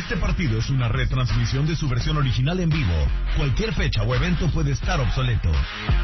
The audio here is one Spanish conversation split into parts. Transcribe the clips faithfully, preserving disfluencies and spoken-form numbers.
Este partido es una retransmisión de su versión original en vivo. Cualquier fecha o evento puede estar obsoleto.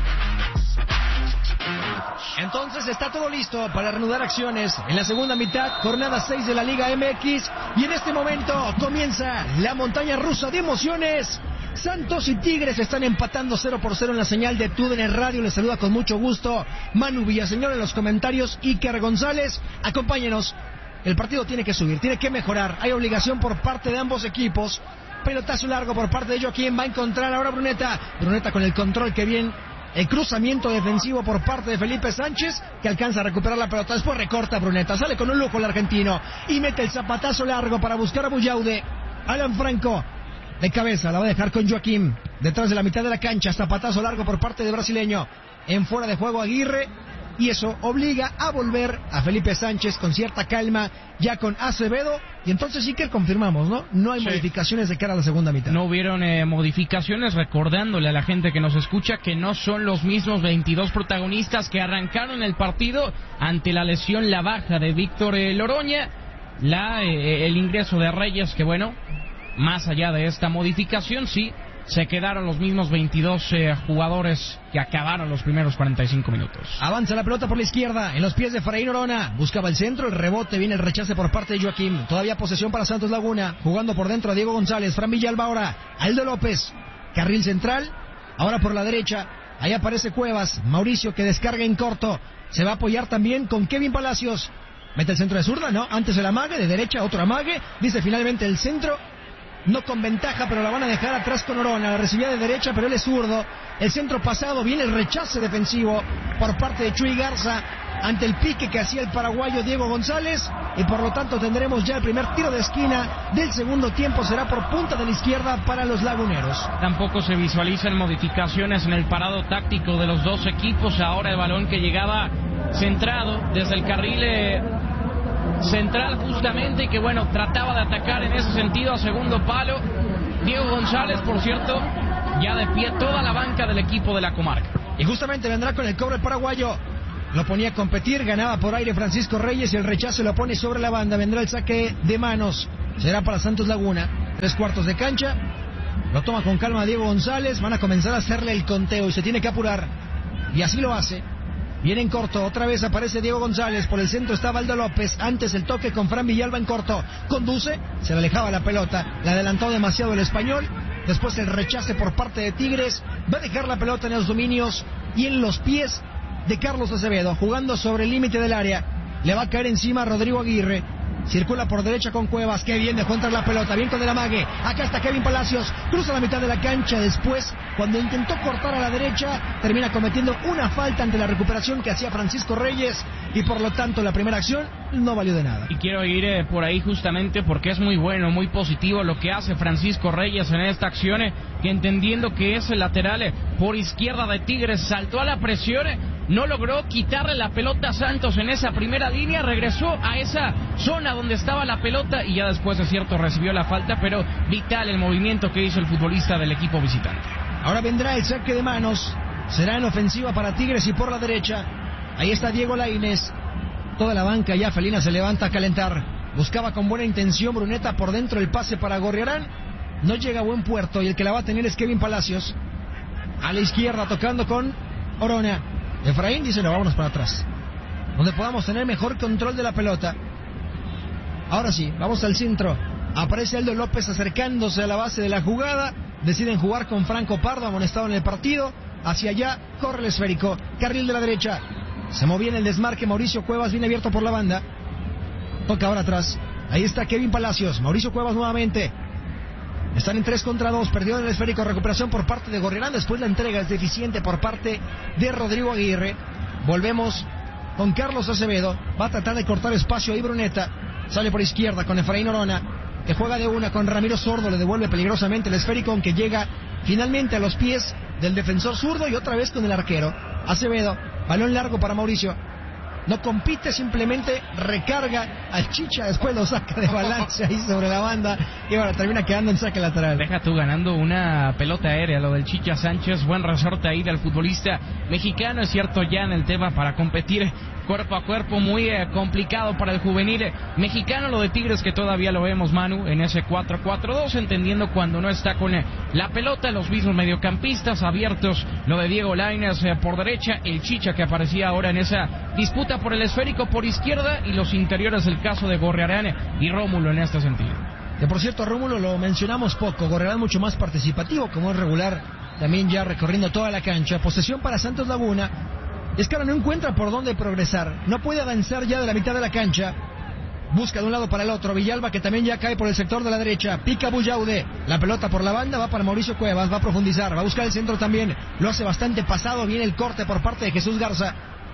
Entonces está todo listo para reanudar acciones en la segunda mitad, jornada seis de la Liga M X, y en este momento comienza la montaña rusa de emociones. Santos y Tigres están empatando cero por cero en la señal de T U D N Radio. Les saluda con mucho gusto Manu Villaseñor en los comentarios, Iker González. Acompáñenos, el partido tiene que subir, tiene que mejorar, hay obligación por parte de ambos equipos. Pelotazo largo por parte de Joaquín, va a encontrar ahora Bruneta. Bruneta con el control que bien. El cruzamiento defensivo por parte de Felipe Sánchez, que alcanza a recuperar la pelota. Después recorta Bruneta, sale con un lujo el argentino y mete el zapatazo largo para buscar a Buyaude. Alan Franco de cabeza, la va a dejar con Joaquín detrás de la mitad de la cancha. Zapatazo largo por parte del brasileño. En fuera de juego Aguirre, y eso obliga a volver a Felipe Sánchez con cierta calma, ya con Acevedo. Y entonces sí que confirmamos, ¿no? No hay sí. modificaciones de cara a la segunda mitad. No hubieron eh, modificaciones, recordándole a la gente que nos escucha que no son los mismos veintidós protagonistas que arrancaron el partido ante la lesión, la baja de Víctor eh, Loroña, la, eh, el ingreso de Reyes, que bueno, más allá de esta modificación, sí, se quedaron los mismos veintidós eh, jugadores que acabaron los primeros cuarenta y cinco minutos. Avanza la pelota por la izquierda, en los pies de Efraín Orona. Buscaba el centro, el rebote, viene el rechace por parte de Joaquín. Todavía posesión para Santos Laguna. Jugando por dentro a Diego González. Fran Villalba ahora. Aldo López. Carril central. Ahora por la derecha. Ahí aparece Cuevas. Mauricio que descarga en corto. Se va a apoyar también con Kevin Palacios. Mete el centro de zurda, ¿no? Antes el amague, de derecha otro amague. Dice finalmente el centro. No con ventaja, pero la van a dejar atrás con Orona. La recibía de derecha, pero él es zurdo. El centro pasado, viene el rechace defensivo por parte de Chuy Garza ante el pique que hacía el paraguayo Diego González. Y por lo tanto tendremos ya el primer tiro de esquina del segundo tiempo. Será por punta de la izquierda para los laguneros. Tampoco se visualizan modificaciones en el parado táctico de los dos equipos. Ahora el balón que llegaba centrado desde el carril eh... central justamente, y que bueno, trataba de atacar en ese sentido a segundo palo. Diego González, por cierto, ya de pie toda la banca del equipo de la comarca. Y justamente vendrá con el cobre paraguayo. Lo ponía a competir, ganaba por aire Francisco Reyes y el rechazo lo pone sobre la banda. Vendrá el saque de manos, será para Santos Laguna. Tres cuartos de cancha, lo toma con calma Diego González. Van a comenzar a hacerle el conteo y se tiene que apurar, y así lo hace. Viene en corto, otra vez aparece Diego González, por el centro está Aldo López, antes el toque con Fran Villalba en corto, conduce, se le alejaba la pelota, la adelantó demasiado el español, después el rechace por parte de Tigres, va a dejar la pelota en los dominios y en los pies de Carlos Acevedo, jugando sobre el límite del área, le va a caer encima a Rodrigo Aguirre. Circula por derecha con Cuevas, que bien dejó entrar la pelota, bien con el amague, acá está Kevin Palacios, cruza la mitad de la cancha, después cuando intentó cortar a la derecha, termina cometiendo una falta ante la recuperación que hacía Francisco Reyes, y por lo tanto la primera acción no valió de nada. Y quiero ir eh, por ahí justamente porque es muy bueno, muy positivo lo que hace Francisco Reyes en esta acción, eh, que entendiendo que es el lateral eh, por izquierda de Tigres, saltó a la presión, eh, no logró quitarle la pelota a Santos en esa primera línea, regresó a esa zona donde estaba la pelota y ya después, es cierto, recibió la falta, pero vital el movimiento que hizo el futbolista del equipo visitante. Ahora vendrá el saque de manos, será en ofensiva para Tigres y por la derecha, ahí está Diego Lainez, toda la banca ya felina se levanta a calentar, buscaba con buena intención Bruneta por dentro el pase para Gorriarán, no llega a buen puerto y el que la va a tener es Kevin Palacios, a la izquierda tocando con Orona. Efraín dice no, vámonos para atrás, donde podamos tener mejor control de la pelota. Ahora sí, vamos al centro, aparece Aldo López acercándose a la base de la jugada, deciden jugar con Franco Pardo, amonestado en el partido, hacia allá, corre el esférico, carril de la derecha, se movía en el desmarque, Mauricio Cuevas viene abierto por la banda, toca ahora atrás, ahí está Kevin Palacios, Mauricio Cuevas nuevamente, están en tres contra dos, perdió en el esférico, recuperación por parte de Gorriarán, después la entrega es deficiente por parte de Rodrigo Aguirre, volvemos con Carlos Acevedo, va a tratar de cortar espacio ahí Bruneta, sale por izquierda con Efraín Orona, que juega de una con Ramiro Sordo, le devuelve peligrosamente el esférico, aunque llega finalmente a los pies del defensor zurdo y otra vez con el arquero. Acevedo, balón largo para Mauricio, no compite, simplemente recarga al Chicha, después lo saca de balance ahí sobre la banda y ahora termina quedando en saque lateral. Deja tú ganando una pelota aérea, lo del Chicha Sánchez, buen resorte ahí del futbolista mexicano, es cierto, ya en el tema para competir cuerpo a cuerpo muy eh, complicado para el juvenil eh, mexicano. Lo de Tigres que todavía lo vemos, Manu, en ese cuatro cuatro dos, entendiendo cuando no está con eh, la pelota, los mismos mediocampistas abiertos, lo de Diego Lainez eh, por derecha, el Chicha que aparecía ahora en esa disputa por el esférico por izquierda, y los interiores, el caso de Gorriarán y Rómulo en este sentido. Que por cierto, a Rómulo lo mencionamos poco, Gorriarán mucho más participativo, como es regular, también ya recorriendo toda la cancha. Posesión para Santos Laguna. Es que ahora no encuentra por dónde progresar, no puede avanzar ya de la mitad de la cancha, busca de un lado para el otro. Villalba, que también ya cae por el sector de la derecha, pica Buyaude, la pelota por la banda, va para Mauricio Cuevas, va a profundizar, va a buscar el centro también, lo hace bastante pasado, viene el corte por parte de Jesús Garza.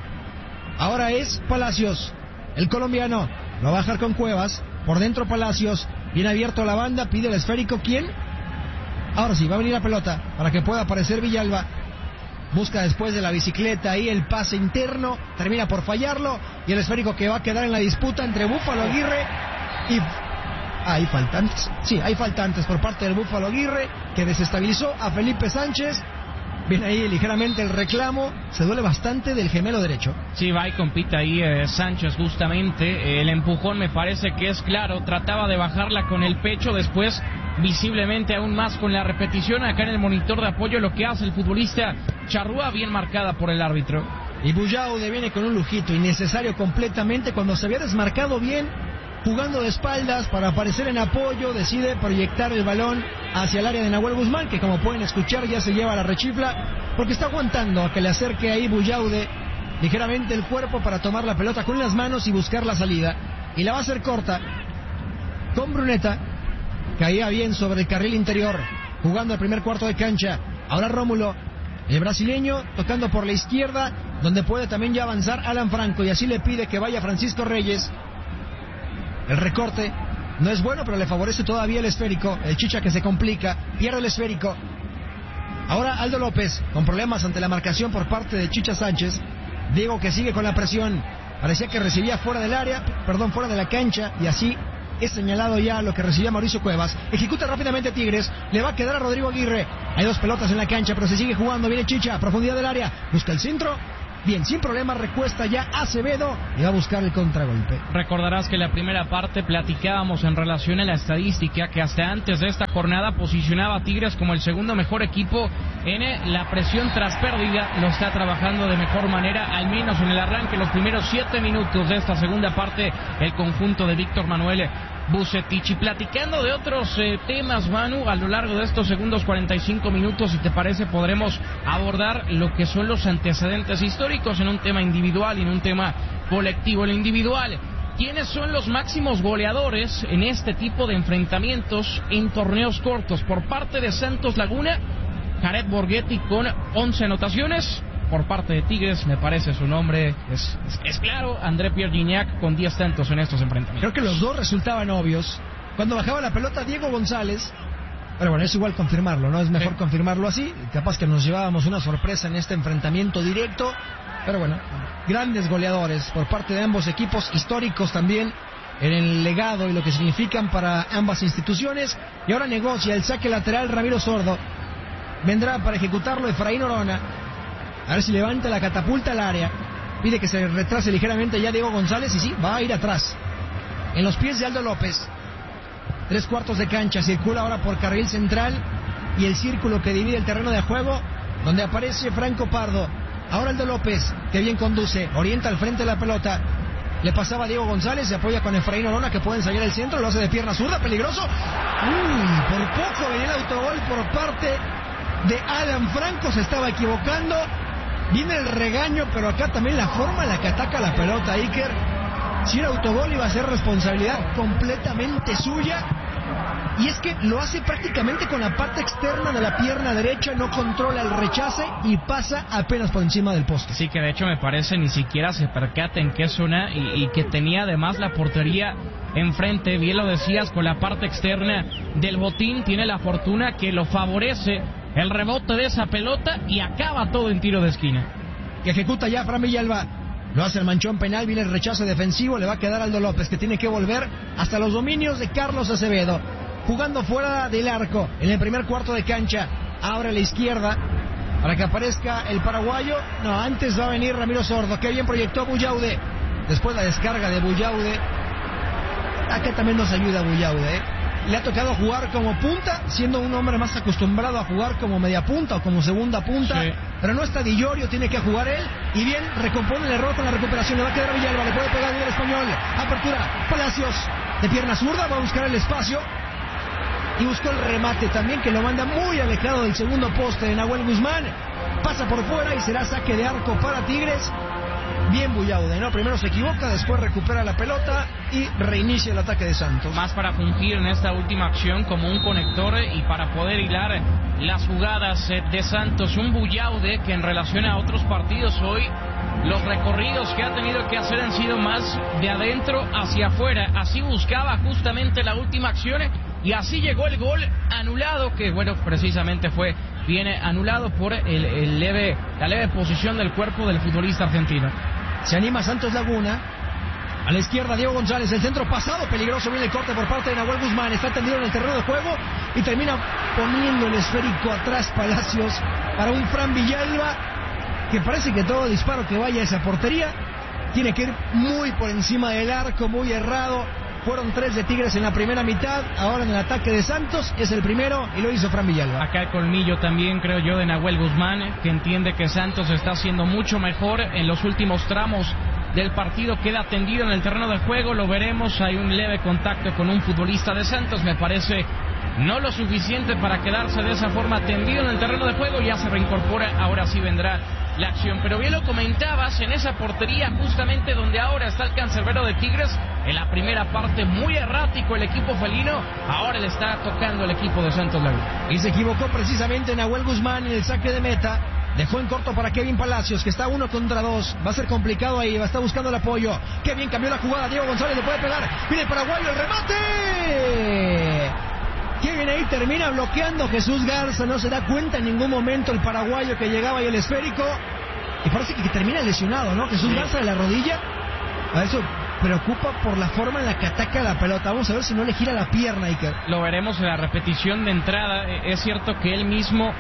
Ahora es Palacios, el colombiano, lo va a bajar con Cuevas, por dentro Palacios, viene abierto la banda, pide el esférico, ¿quién? Ahora sí, va a venir la pelota para que pueda aparecer Villalba. Busca después de la bicicleta ahí el pase interno, termina por fallarlo, y el esférico que va a quedar en la disputa entre Búfalo Aguirre y... Ah, hay faltantes, sí, hay faltantes por parte del Búfalo Aguirre, que desestabilizó a Felipe Sánchez. Viene ahí ligeramente el reclamo, se duele bastante del gemelo derecho. Sí, va y compite ahí eh, Sánchez justamente, eh, el empujón me parece que es claro, trataba de bajarla con el pecho, después visiblemente aún más con la repetición acá en el monitor de apoyo, lo que hace el futbolista Charrúa, bien marcada por el árbitro. Y Buyaude viene con un lujito innecesario completamente, cuando se había desmarcado bien, jugando de espaldas para aparecer en apoyo, decide proyectar el balón hacia el área de Nahuel Guzmán, que como pueden escuchar ya se lleva la rechifla, porque está aguantando a que le acerque ahí Buyaude ligeramente el cuerpo para tomar la pelota con las manos y buscar la salida, y la va a hacer corta con Bruneta. Caía bien sobre el carril interior, jugando el primer cuarto de cancha. Ahora Rómulo, el brasileño, tocando por la izquierda, donde puede también ya avanzar Alan Franco, y así le pide que vaya Francisco Reyes. El recorte no es bueno, pero le favorece todavía el esférico. El Chicha que se complica, pierde el esférico. Ahora Aldo López, con problemas ante la marcación por parte de Chicha Sánchez. Diego que sigue con la presión. Parecía que recibía fuera del área, perdón, fuera de la cancha, y así es señalado ya lo que recibía Mauricio Cuevas. Ejecuta rápidamente Tigres, le va a quedar a Rodrigo Aguirre. Hay dos pelotas en la cancha, pero se sigue jugando. Viene Chicha, profundidad del área, busca el centro. Bien, sin problema, recuesta ya Acevedo y va a buscar el contragolpe. Recordarás que en la primera parte platicábamos en relación a la estadística que hasta antes de esta jornada posicionaba a Tigres como el segundo mejor equipo en la presión tras pérdida. Lo está trabajando de mejor manera, al menos en el arranque, los primeros siete minutos de esta segunda parte, el conjunto de Víctor Manuel Vucetich. Y platicando de otros eh, temas, Manu, a lo largo de estos segundos cuarenta y cinco minutos, si te parece, podremos abordar lo que son los antecedentes históricos en un tema individual y en un tema colectivo. El individual, ¿quiénes son los máximos goleadores en este tipo de enfrentamientos en torneos cortos? Por parte de Santos Laguna, Jared Borghetti con once anotaciones. Por parte de Tigres, me parece su nombre es, es, es claro, André Pierre Gignac con diez tantos en estos enfrentamientos. Creo que los dos resultaban obvios. Cuando bajaba la pelota Diego González, pero bueno, es igual confirmarlo, ¿no? Es mejor sí. confirmarlo así. Capaz que nos llevábamos una sorpresa en este enfrentamiento directo, pero bueno, grandes goleadores por parte de ambos equipos, históricos también en el legado y lo que significan para ambas instituciones. Y ahora negocia el saque lateral Ramiro Sordo. Vendrá para ejecutarlo Efraín Orona. A ver si levanta la catapulta al área. Pide que se retrase ligeramente ya Diego González y sí, va a ir atrás. En los pies de Aldo López. Tres cuartos de cancha, circula ahora por carril central y el círculo que divide el terreno de juego, donde aparece Franco Pardo. Ahora Aldo López, que bien conduce, orienta al frente de la pelota. Le pasaba a Diego González, se apoya con Efraín Orona, que pueden salir al centro, lo hace de pierna zurda, peligroso. Uy, por poco venía el autogol por parte de Alan Franco, se estaba equivocando. Viene el regaño, pero acá también la forma en la que ataca la pelota Iker. Si era autogol iba a ser responsabilidad completamente suya. Y es que lo hace prácticamente con la parte externa de la pierna derecha, no controla el rechace y pasa apenas por encima del poste. Sí, que de hecho me parece ni siquiera se percata en qué zona y, y que tenía además la portería enfrente. Bien lo decías, con la parte externa del botín, tiene la fortuna que lo favorece el rebote de esa pelota y acaba todo en tiro de esquina. Que ejecuta ya Fran Villalba. Lo hace el manchón penal, viene el rechazo defensivo, le va a quedar Aldo López, que tiene que volver hasta los dominios de Carlos Acevedo. Jugando fuera del arco, en el primer cuarto de cancha, abre a la izquierda, para que aparezca el paraguayo. No, antes va a venir Ramiro Sordo. Qué bien proyectó Buyaude. Después la descarga de Buyaude. Acá también nos ayuda Buyaude, ¿eh? Le ha tocado jugar como punta, siendo un hombre más acostumbrado a jugar como media punta o como segunda punta. Sí. Pero no está Di Llorio, tiene que jugar él. Y bien, recompone el error con la recuperación. Le va a quedar a Villalba, le puede pegar bien el español. Apertura, Palacios, de pierna zurda, va a buscar el espacio. Y buscó el remate también, que lo manda muy alejado del segundo poste de Nahuel Guzmán. Pasa por fuera y será saque de arco para Tigres. Bien Buyaude, ¿no? Primero se equivoca, después recupera la pelota y reinicia el ataque de Santos. Más para fungir en esta última acción como un conector y para poder hilar las jugadas de Santos. Un Buyaude que en relación a otros partidos hoy, los recorridos que ha tenido que hacer han sido más de adentro hacia afuera. Así buscaba justamente la última acción y así llegó el gol anulado, que bueno, precisamente fue viene anulado por el, el leve, la leve posición del cuerpo del futbolista argentino. Se anima Santos Laguna. A la izquierda Diego González, el centro pasado, peligroso, viene el corte por parte de Nahuel Guzmán, está tendido en el terreno de juego y termina poniendo el esférico atrás Palacios para un Fran Villalba, que parece que todo disparo que vaya a esa portería tiene que ir muy por encima del arco, muy errado. Fueron tres de Tigres en la primera mitad, ahora en el ataque de Santos es el primero y lo hizo Fran Villalba. Acá el colmillo también, creo yo, de Nahuel Guzmán, que entiende que Santos está haciendo mucho mejor en los últimos tramos del partido, queda tendido en el terreno de juego, lo veremos, hay un leve contacto con un futbolista de Santos, me parece no lo suficiente para quedarse de esa forma tendido en el terreno de juego, ya se reincorpora, ahora sí vendrá la acción. Pero bien lo comentabas, en esa portería justamente donde ahora está el cancerbero de Tigres, en la primera parte muy errático el equipo felino, ahora le está tocando el equipo de Santos Laguna. Y se equivocó precisamente Nahuel Guzmán en el saque de meta, dejó en corto para Kevin Palacios, que está uno contra dos, va a ser complicado ahí, va a estar buscando el apoyo. Qué bien cambió la jugada, Diego González le puede pegar, viene el paraguayo, el remate. Que viene ahí, termina bloqueando Jesús Garza, no se da cuenta en ningún momento el paraguayo que llegaba y el esférico, y parece que termina lesionado, ¿no? Jesús sí. Garza de la rodilla, a eso preocupa por la forma en la que ataca la pelota, vamos a ver si no le gira la pierna, Iker. Lo veremos en la repetición de entrada, es cierto que él mismo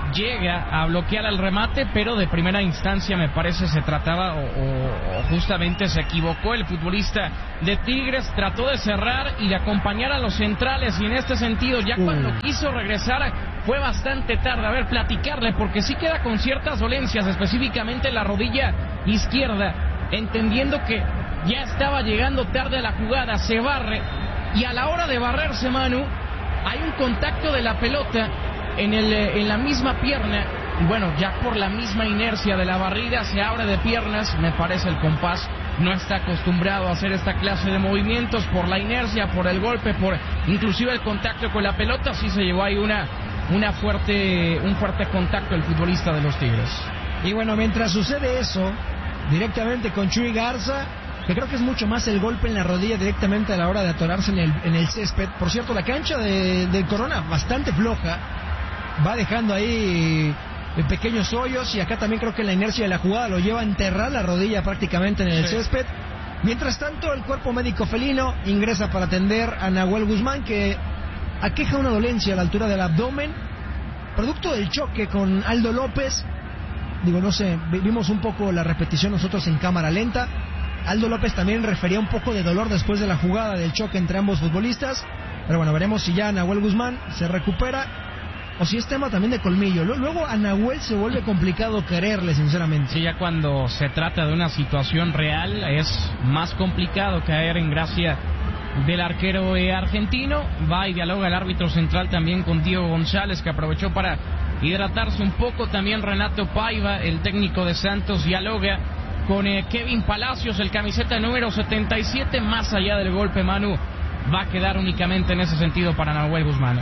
llega a bloquear el remate, pero de primera instancia me parece se trataba o, o, o justamente se equivocó el futbolista de Tigres, trató de cerrar y de acompañar a los centrales, y en este sentido ya cuando uh. quiso regresar fue bastante tarde. A ver, platicarle, porque sí queda con ciertas dolencias, específicamente en la rodilla izquierda, entendiendo que ya estaba llegando tarde a la jugada, se barre y a la hora de barrerse, Manu, hay un contacto de la pelota en, el, en la misma pierna, y bueno, ya por la misma inercia de la barrida se abre de piernas, me parece el compás no está acostumbrado a hacer esta clase de movimientos, por la inercia, por el golpe, por inclusive el contacto con la pelota, sí se llevó ahí una, una fuerte, un fuerte contacto el futbolista de los Tigres. Y bueno, mientras sucede eso, directamente con Chuy Garza, que creo que es mucho más el golpe en la rodilla directamente a la hora de atorarse en el, en el césped. Por cierto, la cancha de, de Corona bastante floja, va dejando ahí pequeños hoyos, y acá también creo que la inercia de la jugada lo lleva a enterrar la rodilla prácticamente en el sí. césped. Mientras tanto, el cuerpo médico felino ingresa para atender a Nahuel Guzmán, que aqueja una dolencia a la altura del abdomen, producto del choque con Aldo López. Digo, no sé, vimos un poco la repetición nosotros en cámara lenta. Aldo López también refería un poco de dolor después de la jugada del choque entre ambos futbolistas. Pero bueno, veremos si ya Nahuel Guzmán se recupera o si es tema también de colmillo. Luego a Nahuel se vuelve complicado quererle, sinceramente. Sí, ya cuando se trata de una situación real es más complicado caer en gracia del arquero argentino. Va y dialoga el árbitro central también con Diego González, que aprovechó para hidratarse un poco. También Renato Paiva, el técnico de Santos, dialoga con eh, Kevin Palacios, el camiseta número setenta y siete. Más allá del golpe, Manu, va a quedar únicamente en ese sentido para Nahuel Guzmán.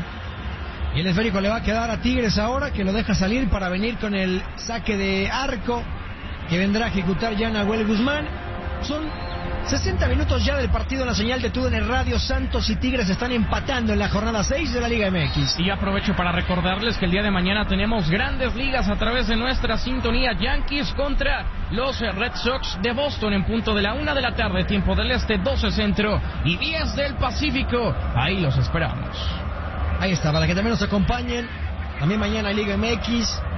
Y el esférico le va a quedar a Tigres ahora, que lo deja salir para venir con el saque de arco que vendrá a ejecutar ya Nahuel Guzmán. Son sesenta minutos ya del partido en la señal de TUDN Radio. Santos y Tigres están empatando en la jornada seis de la Liga M X. Y aprovecho para recordarles que el día de mañana tenemos grandes ligas a través de nuestra sintonía. Yankees contra los Red Sox de Boston en punto de la una de la tarde, tiempo del este, doce centro y diez del Pacífico. Ahí los esperamos. Ahí está, para que también nos acompañen. También mañana Liga M X,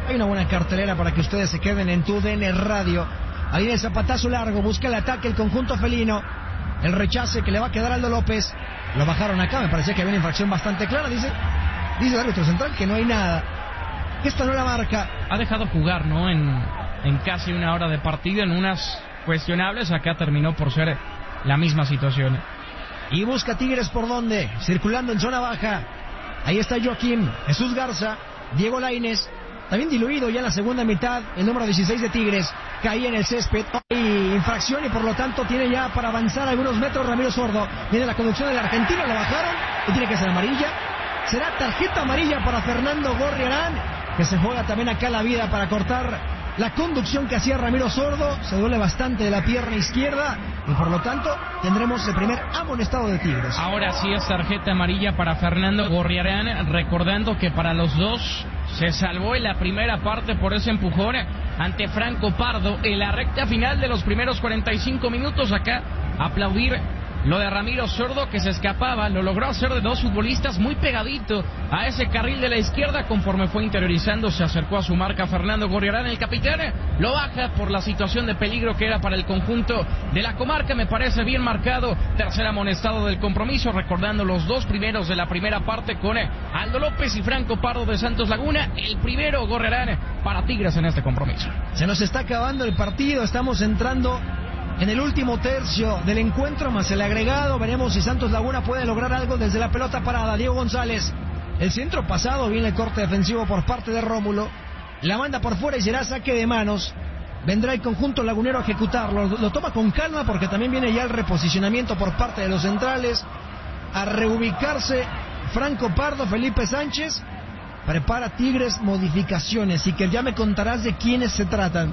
Hay una buena cartelera para que ustedes se queden en tu D N Radio. Ahí en el zapatazo largo, busca el ataque el conjunto felino. El rechace que le va a quedar a Aldo López. Lo bajaron acá, me parecía que había una infracción bastante clara, dice. Dice el árbitro central que no hay nada. Que esto no la marca. Ha dejado jugar, ¿no? En, en casi una hora de partido, en unas cuestionables. Acá terminó por ser la misma situación. Y busca Tigres por dónde. Circulando en zona baja. Ahí está Joaquín, Jesús Garza, Diego Lainez. También diluido ya en la segunda mitad. El número dieciséis de Tigres caía en el césped. Hay infracción y por lo tanto tiene ya para avanzar algunos metros Ramiro Sordo. Viene la conducción del argentino, lo bajaron y tiene que ser amarilla. Será tarjeta amarilla para Fernando Gorriarán, que se juega también acá la vida para cortar la conducción que hacía Ramiro Sordo. Se duele bastante de la pierna izquierda y por lo tanto tendremos el primer amonestado de Tigres. Ahora sí es tarjeta amarilla para Fernando Gorriarán, recordando que para los dos se salvó en la primera parte por ese empujón ante Franco Pardo en la recta final de los primeros cuarenta y cinco minutos. Acá aplaudir lo de Ramiro Sordo, que se escapaba, lo logró hacer de dos futbolistas muy pegadito a ese carril de la izquierda. Conforme fue interiorizando, se acercó a su marca Fernando Gorriarán, el capitán, lo baja por la situación de peligro que era para el conjunto de la comarca. Me parece bien marcado, tercer amonestado del compromiso, recordando los dos primeros de la primera parte con Aldo López y Franco Pardo de Santos Laguna. El primero Gorriarán para Tigres en este compromiso. Se nos está acabando el partido, estamos entrando en el último tercio del encuentro, más el agregado. Veremos si Santos Laguna puede lograr algo desde la pelota parada. Diego González, el centro pasado, viene el corte defensivo por parte de Rómulo. La manda por fuera y será saque de manos. Vendrá el conjunto lagunero a ejecutarlo. Lo toma con calma porque también viene ya el reposicionamiento por parte de los centrales. A reubicarse Franco Pardo, Felipe Sánchez. Prepara Tigres modificaciones y que ya me contarás de quiénes se tratan.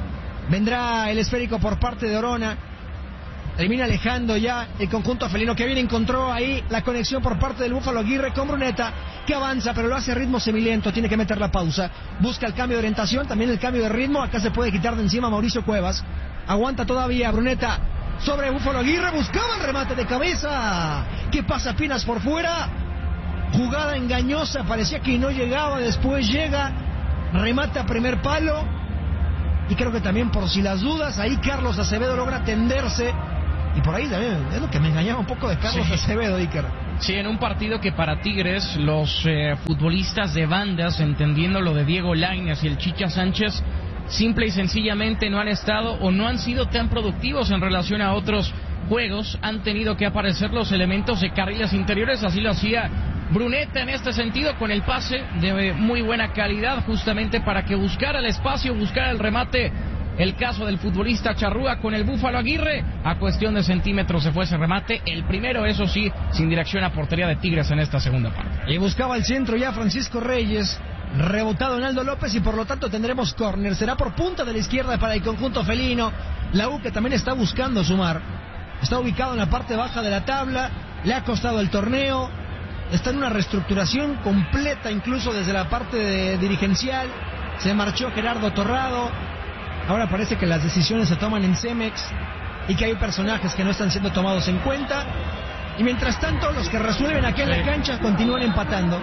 Vendrá el esférico por parte de Orona. Termina alejando ya el conjunto felino, que bien encontró ahí la conexión por parte del Búfalo Aguirre con Bruneta, que avanza pero lo hace a ritmo semilento. Tiene que meter la pausa, busca el cambio de orientación, también el cambio de ritmo. Acá se puede quitar de encima Mauricio Cuevas. Aguanta todavía Bruneta sobre Búfalo Aguirre, buscaba el remate de cabeza. ¿Qué pasa? Pinas por fuera, jugada engañosa, parecía que no llegaba, después llega, remata a primer palo. Y creo que también, por si las dudas, ahí Carlos Acevedo logra tenderse. Y por ahí también es lo que me engañaba un poco de Carlos sí. Acevedo, Iker. Sí, en un partido que para Tigres los eh, futbolistas de bandas, entendiendo lo de Diego Lainez y el Chicha Sánchez, simple y sencillamente no han estado o no han sido tan productivos en relación a otros juegos. Han tenido que aparecer los elementos de carriles interiores, así lo hacía Bruneta en este sentido, con el pase de muy buena calidad, justamente para que buscara el espacio, buscara el remate. El caso del futbolista Charrúa con el Búfalo Aguirre, a cuestión de centímetros se fue ese remate, el primero, eso sí, sin dirección a portería de Tigres en esta segunda parte. Y buscaba el centro ya Francisco Reyes, rebotado en Aldo López, y por lo tanto tendremos córner. Será por punta de la izquierda para el conjunto felino. La U, que también está buscando sumar, está ubicado en la parte baja de la tabla, le ha costado el torneo. Está en una reestructuración completa, incluso desde la parte de dirigencial. Se marchó Gerardo Torrado. Ahora parece que las decisiones se toman en Cemex y que hay personajes que no están siendo tomados en cuenta. Y mientras tanto, los que resuelven aquí en la cancha continúan empatando.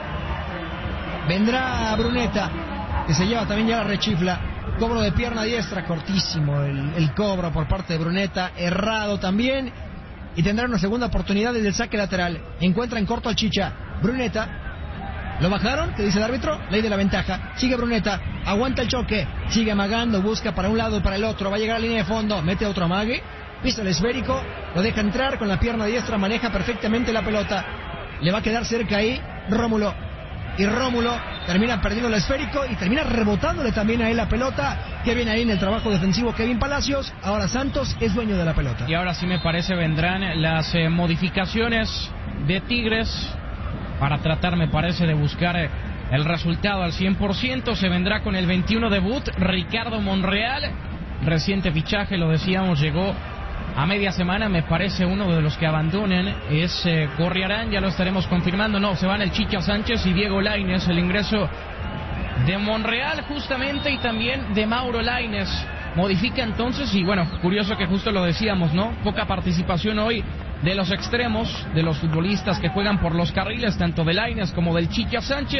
Vendrá Bruneta, que se lleva también ya la rechifla. Cobro de pierna diestra, cortísimo el, el cobro por parte de Bruneta. Errado también. Y tendrá una segunda oportunidad desde el saque lateral. Encuentra en corto al Chicha. Bruneta. ¿Lo bajaron? ¿Qué dice el árbitro? Ley de la ventaja. Sigue Bruneta. Aguanta el choque. Sigue amagando. Busca para un lado y para el otro. Va a llegar a la línea de fondo. Mete otro amague. Pisa el esférico. Lo deja entrar con la pierna diestra. Maneja perfectamente la pelota. Le va a quedar cerca ahí Rómulo. Y Rómulo termina perdiendo el esférico y termina rebotándole también a él la pelota. Que viene ahí en el trabajo defensivo Kevin Palacios. Ahora Santos es dueño de la pelota. Y ahora sí me parece vendrán las eh, modificaciones de Tigres para tratar, me parece, de buscar eh, el resultado al cien por ciento. Se vendrá con el veintiuno debut Ricardo Monreal, reciente fichaje, lo decíamos, llegó a media semana. Me parece uno de los que abandonen es eh, Gorriarán, ya lo estaremos confirmando. No, se van el Chicha Sánchez y Diego Lainez. El ingreso de Monreal justamente y también de Mauro Lainez modifica entonces. Y bueno, curioso que justo lo decíamos, ¿no? Poca participación hoy de los extremos, de los futbolistas que juegan por los carriles, tanto de Lainez como del Chicha Sánchez.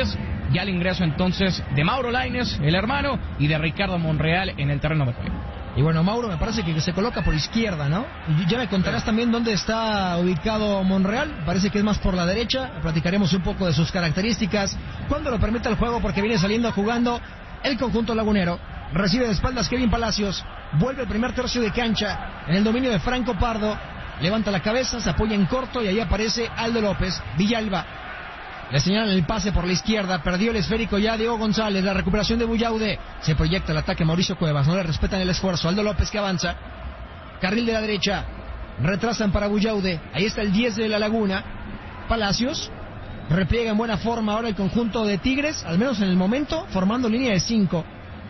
ya el ingreso entonces de Mauro Lainez, el hermano, y de Ricardo Monreal en el terreno de juego. Y bueno, Mauro me parece que se coloca por izquierda, ¿no? Y ya me contarás también dónde está ubicado Monreal. Parece que es más por la derecha. Platicaremos un poco de sus características. Cuando lo permita el juego, porque viene saliendo jugando el conjunto lagunero. Recibe de espaldas Kevin Palacios. Vuelve el primer tercio de cancha en el dominio de Franco Pardo. Levanta la cabeza, se apoya en corto y ahí aparece Aldo López. Villalba. Le señalan el pase por la izquierda, perdió el esférico ya Diego González, la recuperación de Buyaude, se proyecta el ataque Mauricio Cuevas, no le respetan el esfuerzo, Aldo López que avanza, carril de la derecha, retrasan para Buyaude, ahí está el diez de la Laguna, Palacios, repliega en buena forma ahora el conjunto de Tigres, al menos en el momento, formando línea de cinco,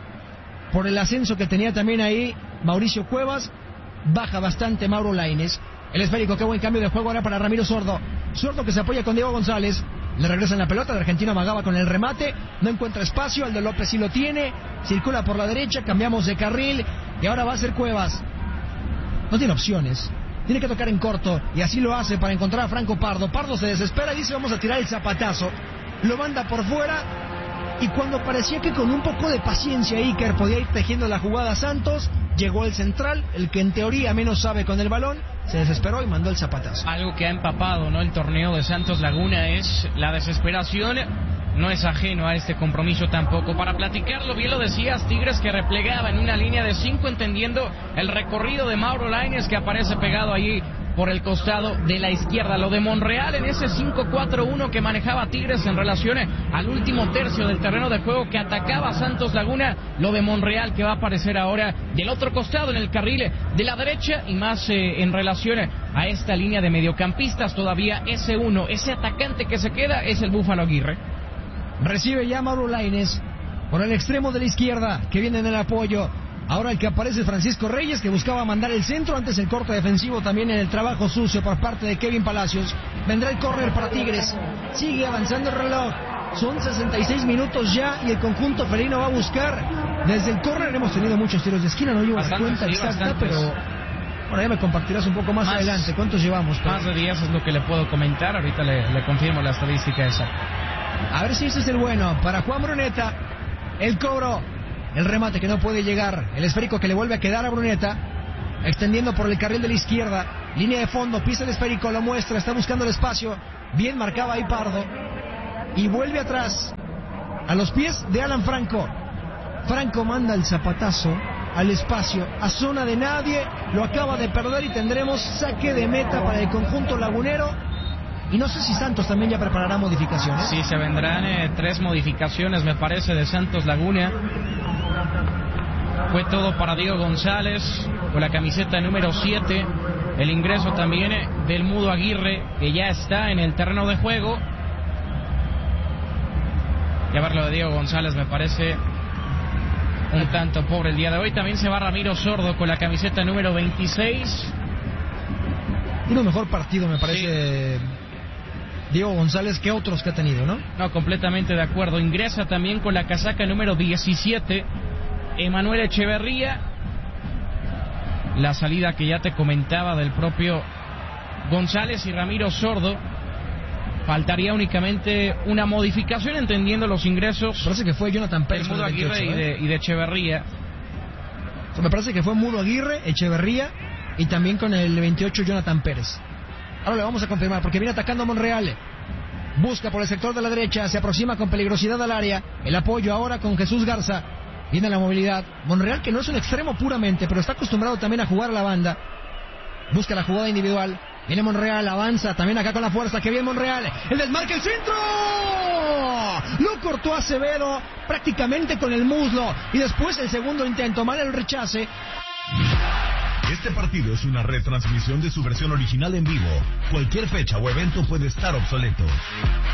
por el ascenso que tenía también ahí Mauricio Cuevas, baja bastante Mauro Lainez, el esférico, qué buen cambio de juego ahora para Ramiro Sordo, Sordo que se apoya con Diego González, le regresan la pelota, el argentino amagaba con el remate, no encuentra espacio, Aldo López sí lo tiene, circula por la derecha, cambiamos de carril y ahora va a ser Cuevas. No tiene opciones, tiene que tocar en corto y así lo hace para encontrar a Franco Pardo. Pardo se desespera y dice vamos a tirar el zapatazo, lo manda por fuera y cuando parecía que con un poco de paciencia Iker podía ir tejiendo la jugada Santos, llegó el central, el que en teoría menos sabe con el balón, se desesperó y mandó el zapatazo. Algo que ha empapado, ¿no?, el torneo de Santos Laguna es la desesperación. No es ajeno a este compromiso tampoco. Para platicarlo, bien lo decías, Tigres que replegaba en una línea de cinco, entendiendo el recorrido de Mauro Lainez que aparece pegado allí por el costado de la izquierda. Lo de Monreal en ese cinco cuatro uno que manejaba Tigres en relación al último tercio del terreno de juego que atacaba Santos Laguna. Lo de Monreal que va a aparecer ahora del otro costado en el carril de la derecha y más eh, en relación a esta línea de mediocampistas. Todavía ese uno, ese atacante que se queda es el Búfalo Aguirre. Recibe ya Mauro Lainez por el extremo de la izquierda que viene en el apoyo. Ahora el que aparece es Francisco Reyes, que buscaba mandar el centro, antes el corte defensivo también en el trabajo sucio por parte de Kevin Palacios. Vendrá el córner para Tigres, sigue avanzando el reloj, son sesenta y seis minutos ya y el conjunto felino va a buscar. Desde el córner hemos tenido muchos tiros de esquina, no llevo la cuenta sí, exacta, bastantes. Pero bueno, ya me compartirás un poco más, más adelante, ¿cuántos llevamos? Pero... Más de diez es lo que le puedo comentar, ahorita le, le confirmo la estadística esa. A ver si ese es el bueno, para Juan Bruneta, el cobro. El remate que no puede llegar, el esférico que le vuelve a quedar a Bruneta, extendiendo por el carril de la izquierda, línea de fondo, pisa el esférico, lo muestra, está buscando el espacio, bien marcaba ahí Pardo, y vuelve atrás, a los pies de Alan Franco. Franco manda el zapatazo al espacio, a zona de nadie, lo acaba de perder y tendremos saque de meta para el conjunto lagunero. Y no sé si Santos también ya preparará modificaciones. Sí, se vendrán eh, tres modificaciones, me parece, de Santos Laguna. Fue todo para Diego González, con la camiseta número siete. El ingreso también eh, del Mudo Aguirre, que ya está en el terreno de juego. Y a ver lo de Diego González, me parece un tanto pobre el día de hoy. También se va Ramiro Sordo con la camiseta número veintiséis. Tiene un mejor partido, me parece... Sí. Diego González que otros que ha tenido, ¿no? No, completamente de acuerdo. Ingresa también con la casaca número diecisiete Emanuel Echeverría. La salida que ya te comentaba del propio González y Ramiro Sordo. Faltaría únicamente una modificación, entendiendo los ingresos. Parece que fue Jonathan Pérez. Mudo Aguirre veintiocho, ¿eh? y, de, y de Echeverría. O sea, me parece que fue Mudo Aguirre, Echeverría y también con el veintiocho Jonathan Pérez. Ahora le vamos a confirmar porque viene atacando Monreal. Busca por el sector de la derecha, se aproxima con peligrosidad al área. El apoyo ahora con Jesús Garza. Viene la movilidad. Monreal, que no es un extremo puramente, pero está acostumbrado también a jugar a la banda. Busca la jugada individual. Viene Monreal, avanza también acá con la fuerza. Que bien Monreal. El desmarque, el centro. Lo cortó Acevedo prácticamente con el muslo. Y después el segundo intento, mal el rechace. Este partido es una retransmisión de su versión original en vivo. Cualquier fecha o evento puede estar obsoleto.